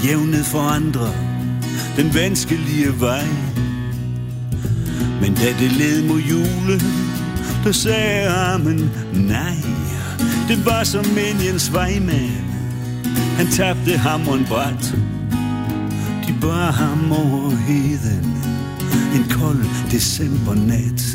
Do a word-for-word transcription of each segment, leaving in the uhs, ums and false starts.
Jævnet forandrer den vanskelige vej. Men da det led mod jule, der sagde armen nej. Det var som Minions vejmand. Han tabte hammeren bræt. De bar ham over heden en kold decembernat.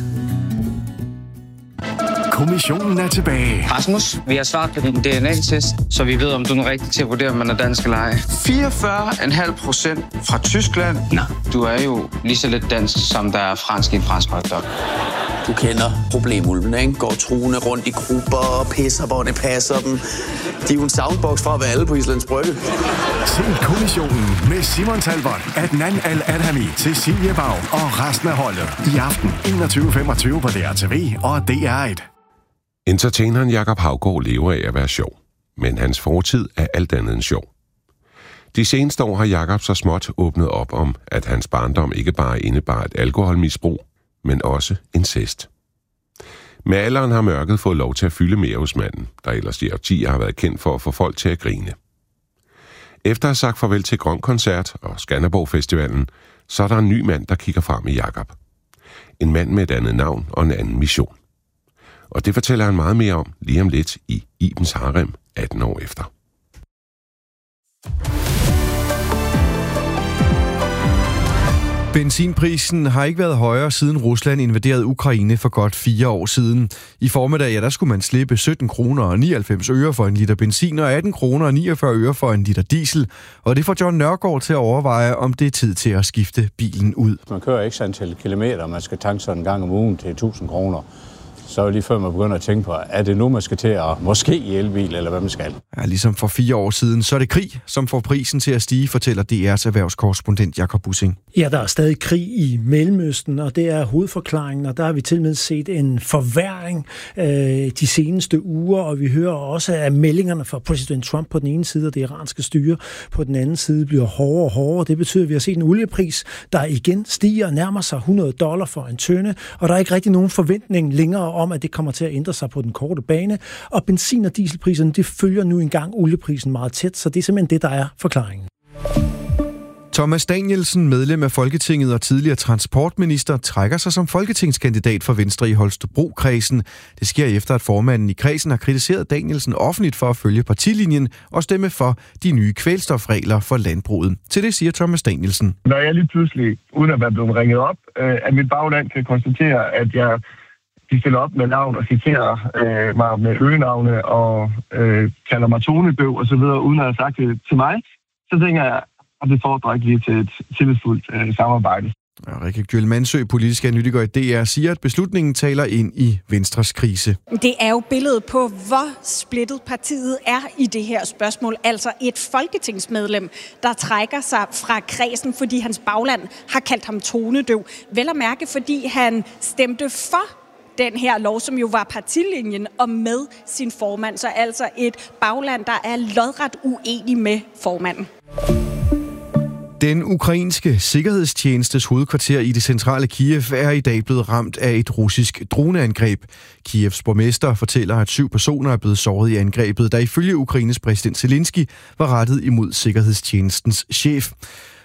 Kommissionen er tilbage. Rasmus, vi har svaret på din D N A-test, så vi ved, om du er den rigtige til at vurdere, om man er dansk eller ej. fireogfyrre komma fem procent fra Tyskland. Nå, du er jo lige så lidt dansk, som der er fransk i en fransk hotdog. Du kender problemulvene, ikke? Går truende rundt i grupper og pisser, hvor det passer dem. De er jo en soundbox fra at være alle på Islands Brygge. Se Kommissionen med Simon Talbot, Adnan Al-Adhami, Cecilie Bag og resten af holdet i aften enogtyve femogtyve på D R T V og D R et. Entertaineren Jakob Haugaard lever af at være sjov, men hans fortid er alt andet end sjov. De seneste år har Jakob så småt åbnet op om, at hans barndom ikke bare indebar et alkoholmisbrug, men også incest. Med alderen har mørket fået lov til at fylde mere hos manden, der ellers i årtier har været kendt for at få folk til at grine. Efter at have sagt farvel til Grøn Koncert og Skanderborg Festivalen, så er der en ny mand, der kigger frem i Jakob. En mand med et andet navn og en anden mission. Og det fortæller han meget mere om lige om lidt i Ibens Harem atten år efter. Benzinprisen har ikke været højere siden Rusland invaderede Ukraine for godt fire år siden. I formiddag, ja, der skulle man slippe sytten kroner og nioghalvfems øre for en liter benzin og atten kroner og niogfyrre øre for en liter diesel. Og det får John Nørgaard til at overveje, om det er tid til at skifte bilen ud. Man kører ikke antal kilometer, man skal tanke sådan en gang om ugen til tusind kroner. Så er lige før man begynder at tænke på, er det nu, man skal til at måske i elbil, eller hvad man skal? Ja, ligesom for fire år siden, så er det krig, som får prisen til at stige, fortæller D R's erhvervskorrespondent Jakob Bussing. Ja, der er stadig krig i Mellemøsten, og det er hovedforklaringen, og der har vi til og med set en forværring øh, de seneste uger, og vi hører også, at meldingerne fra præsident Trump på den ene side, og det iranske styre på den anden side, bliver hårdere og hårdere. Det betyder, at vi har set en oliepris, der igen stiger og nærmer sig hundrede dollar for en tønde, og der er ikke rigtig nogen forventning længere om, at det kommer til at ændre sig på den korte bane. Og benzin- og dieselpriserne, det følger nu engang olieprisen meget tæt, så det er simpelthen det, der er forklaringen. Thomas Danielsen, medlem af Folketinget og tidligere transportminister, trækker sig som folketingskandidat for Venstre i Holstebro-kredsen. Det sker efter, at formanden i kredsen har kritiseret Danielsen offentligt for at følge partilinjen og stemme for de nye kvælstofregler for landbruget. Til det siger Thomas Danielsen. Når jeg lige pludselig, uden at være blevet ringet op, at mit bagland kan konstatere, at jeg de stiller op med navn og citerer øh, mig med øgenavne og øh, kalder mig tonedøv og så videre, uden at have sagt det til mig, så tænker jeg, at det fordrer ikke lige til et tillidsfuldt øh, samarbejde. Ja, Rikke Gjøl Mansø, politisk analytiker i D R, siger, at beslutningen taler ind i Venstres krise. Det er jo billedet på, hvor splittet partiet er i det her spørgsmål. Altså et folketingsmedlem, der trækker sig fra kredsen, fordi hans bagland har kaldt ham tonedøv. Vel at mærke, fordi han stemte for den her lov, som jo var partilinjen, og med sin formand. Så altså et bagland, der er lodret uenig med formanden. Den ukrainske sikkerhedstjenestes hovedkvarter i det centrale Kiev er i dag blevet ramt af et russisk droneangreb. Kievs borgmester fortæller, at syv personer er blevet såret i angrebet, der ifølge Ukraines præsident Zelensky var rettet imod sikkerhedstjenestens chef.